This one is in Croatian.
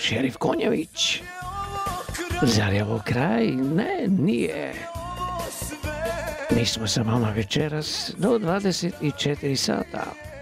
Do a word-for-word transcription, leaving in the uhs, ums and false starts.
Šerif Konjević. Zar je ovo kraj? Ne, nije. Mi smo sa vama večeras do dvadeset četiri sata.